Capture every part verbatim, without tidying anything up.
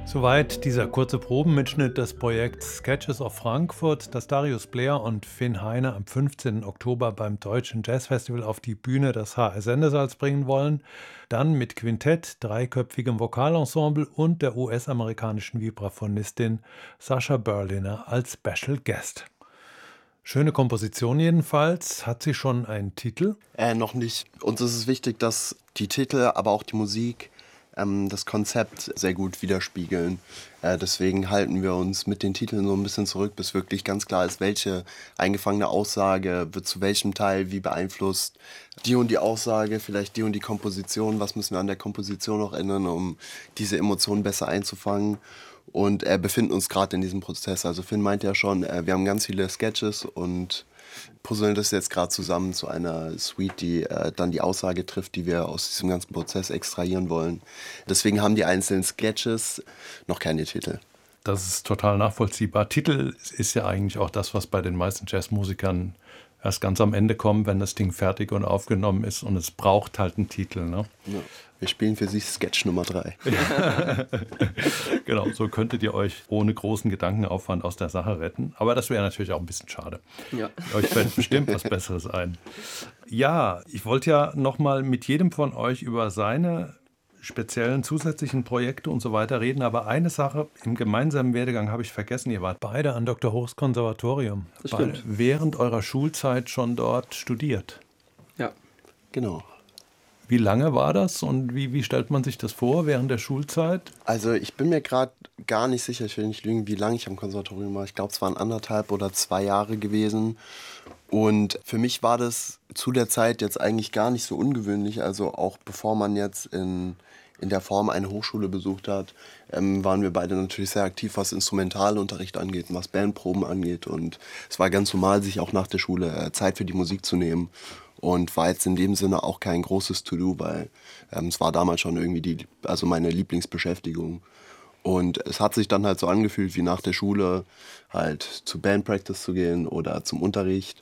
Soweit dieser kurze Probenmitschnitt des Projekts Sketches of Frankfurt, das Darius Blair und Finn Heine am fünfzehnten Oktober beim Deutschen Jazzfestival auf die Bühne des H R Sendesaals bringen wollen. Dann mit Quintett, dreiköpfigem Vokalensemble und der U S-amerikanischen Vibraphonistin Sascha Berliner als Special Guest. Schöne Komposition jedenfalls. Hat sie schon einen Titel? Äh, noch nicht. Uns ist es wichtig, dass die Titel, aber auch die Musik ähm, das Konzept sehr gut widerspiegeln. Äh, deswegen halten wir uns mit den Titeln so ein bisschen zurück, bis wirklich ganz klar ist, welche eingefangene Aussage wird zu welchem Teil wie beeinflusst. Die und die Aussage, vielleicht die und die Komposition. Was müssen wir an der Komposition noch ändern, um diese Emotionen besser einzufangen? Und äh, befinden uns gerade in diesem Prozess. Also Finn meint ja schon, äh, wir haben ganz viele Sketches und puzzeln das jetzt gerade zusammen zu einer Suite, die äh, dann die Aussage trifft, die wir aus diesem ganzen Prozess extrahieren wollen. Deswegen haben die einzelnen Sketches noch keine Titel. Das ist total nachvollziehbar. Titel ist ja eigentlich auch das, was bei den meisten Jazzmusikern erst ganz am Ende kommt, wenn das Ding fertig und aufgenommen ist, und es braucht halt einen Titel, ne? Ja. Wir spielen für Sie Sketch Nummer drei. Genau, so könntet ihr euch ohne großen Gedankenaufwand aus der Sache retten. Aber das wäre natürlich auch ein bisschen schade. Ja. Euch fällt bestimmt was Besseres ein. Ja, ich wollte ja noch mal mit jedem von euch über seine speziellen zusätzlichen Projekte und so weiter reden. Aber eine Sache im gemeinsamen Werdegang habe ich vergessen. Ihr wart beide an Doktor Hochs Konservatorium. Das beide stimmt. während eurer Schulzeit schon dort studiert. Ja. Genau. Wie lange war das und wie, wie stellt man sich das vor während der Schulzeit? Also ich bin mir gerade gar nicht sicher, ich will nicht lügen, wie lange ich am Konservatorium war. Ich glaube, es waren anderthalb oder zwei Jahre gewesen. Und für mich war das zu der Zeit jetzt eigentlich gar nicht so ungewöhnlich. Also auch bevor man jetzt in, in der Form eine Hochschule besucht hat, ähm, waren wir beide natürlich sehr aktiv, was Instrumentalunterricht angeht und was Bandproben angeht. Und es war ganz normal, sich auch nach der Schule äh, Zeit für die Musik zu nehmen. Und war jetzt in dem Sinne auch kein großes To-Do, weil ähm, es war damals schon irgendwie die, also meine Lieblingsbeschäftigung. Und es hat sich dann halt so angefühlt, wie nach der Schule halt zu Bandpractice zu gehen oder zum Unterricht.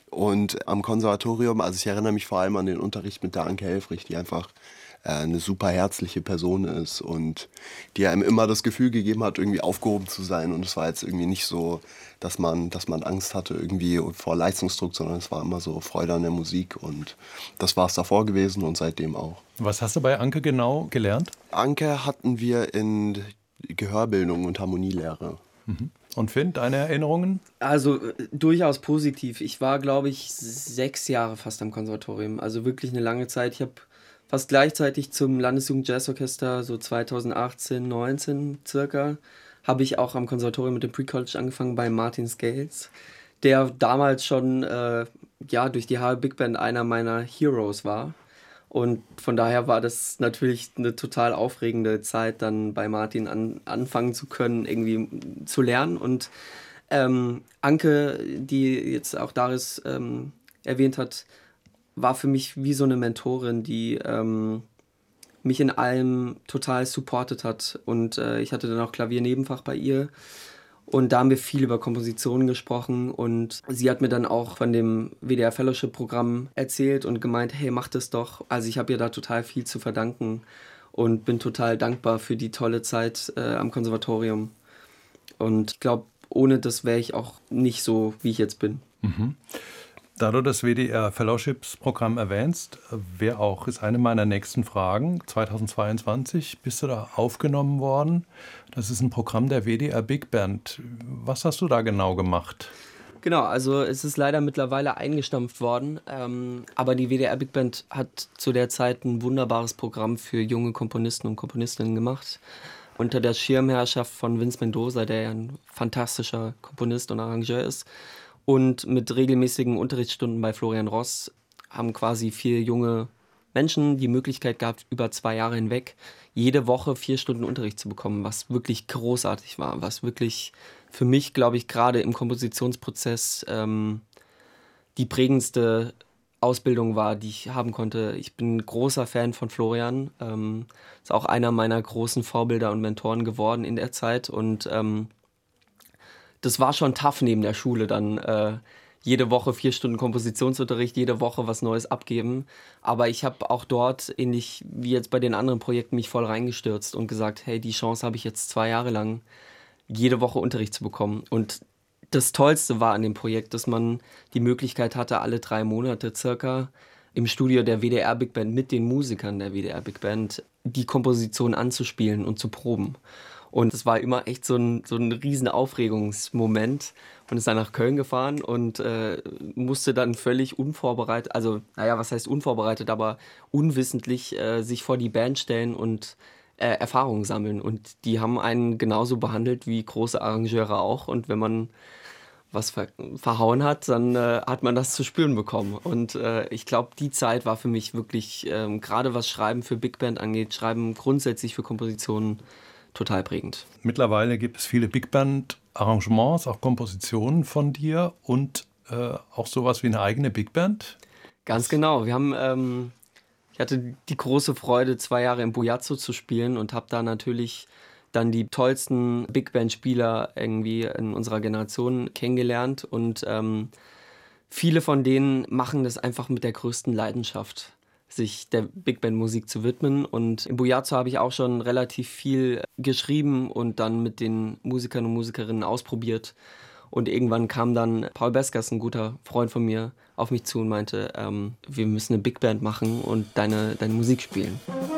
Und am Konservatorium, also ich erinnere mich vor allem an den Unterricht mit der Anke Helfrich, die einfach äh, eine super herzliche Person ist und die einem immer das Gefühl gegeben hat, irgendwie aufgehoben zu sein. Und es war jetzt irgendwie nicht so, dass man, dass man Angst hatte irgendwie vor Leistungsdruck, sondern es war immer so Freude an der Musik. Und das war es davor gewesen und seitdem auch. Was hast du bei Anke genau gelernt? Anke hatten wir in Gehörbildung und Harmonielehre. Mhm. Und Finn, deine Erinnerungen? Also äh, durchaus positiv. Ich war, glaube ich, sechs Jahre fast am Konservatorium. Also wirklich eine lange Zeit. Ich habe fast gleichzeitig zum Landesjugend-Jazzorchester, so zweitausendachtzehn, neunzehn circa, habe ich auch am Konservatorium mit dem Pre-College angefangen bei Martin Scales, der damals schon äh, ja, durch die H R Big Band einer meiner Heroes war. Und von daher war das natürlich eine total aufregende Zeit, dann bei Martin an, anfangen zu können, irgendwie zu lernen. Und ähm, Anke, die jetzt auch Darius ähm, erwähnt hat, war für mich wie so eine Mentorin, die ähm, mich in allem total supportet hat. Und äh, ich hatte dann auch Klaviernebenfach bei ihr. Und da haben wir viel über Kompositionen gesprochen und sie hat mir dann auch von dem W D R Fellowship Programm erzählt und gemeint, hey, mach das doch. Also ich habe ihr da total viel zu verdanken und bin total dankbar für die tolle Zeit äh, am Konservatorium. Und ich glaube, ohne das wäre ich auch nicht so, wie ich jetzt bin. Mhm. Da du das W D R Fellowships-Programm erwähnst, wäre auch, ist eine meiner nächsten Fragen. zweitausendzweiundzwanzig bist du da aufgenommen worden. Das ist ein Programm der W D R Big Band. Was hast du da genau gemacht? Genau, also es ist leider mittlerweile eingestampft worden, ähm, aber die W D R Big Band hat zu der Zeit ein wunderbares Programm für junge Komponisten und Komponistinnen gemacht. Unter der Schirmherrschaft von Vince Mendoza, der ja ein fantastischer Komponist und Arrangeur ist. Und mit regelmäßigen Unterrichtsstunden bei Florian Ross haben quasi vier junge Menschen die Möglichkeit gehabt, über zwei Jahre hinweg jede Woche vier Stunden Unterricht zu bekommen, was wirklich großartig war, was wirklich für mich, glaube ich, gerade im Kompositionsprozess ähm, die prägendste Ausbildung war, die ich haben konnte. Ich bin ein großer Fan von Florian, ähm, ist auch einer meiner großen Vorbilder und Mentoren geworden in der Zeit und ähm, das war schon tough neben der Schule dann, äh, jede Woche vier Stunden Kompositionsunterricht, jede Woche was Neues abgeben. Aber ich habe auch dort, ähnlich wie jetzt bei den anderen Projekten, mich voll reingestürzt und gesagt, hey, die Chance habe ich jetzt zwei Jahre lang, jede Woche Unterricht zu bekommen. Und das Tollste war an dem Projekt, dass man die Möglichkeit hatte, alle drei Monate circa im Studio der W D R Big Band mit den Musikern der W D R Big Band die Komposition anzuspielen und zu proben. Und es war immer echt so ein, so ein riesen Aufregungsmoment. Man ist dann nach Köln gefahren und äh, musste dann völlig unvorbereitet, also naja, was heißt unvorbereitet, aber unwissentlich äh, sich vor die Band stellen und äh, Erfahrungen sammeln. Und die haben einen genauso behandelt wie große Arrangeure auch. Und wenn man was ver verhauen hat, dann äh, hat man das zu spüren bekommen. Und äh, ich glaube, die Zeit war für mich wirklich, ähm, gerade was Schreiben für Big Band angeht, Schreiben grundsätzlich für Kompositionen, total prägend. Mittlerweile gibt es viele Big Band-Arrangements, auch Kompositionen von dir und äh, auch sowas wie eine eigene Big Band. Ganz genau. Wir haben, ähm, ich hatte die große Freude, zwei Jahre im Bujazzo zu spielen und habe da natürlich dann die tollsten Big Band-Spieler irgendwie in unserer Generation kennengelernt. Und ähm, viele von denen machen das einfach mit der größten Leidenschaft, sich der Big Band-Musik zu widmen. Und im Bujazzo habe ich auch schon relativ viel geschrieben und dann mit den Musikern und Musikerinnen ausprobiert. Und irgendwann kam dann Paul Beskas, ein guter Freund von mir, auf mich zu und meinte, ähm, wir müssen eine Big Band machen und deine, deine Musik spielen.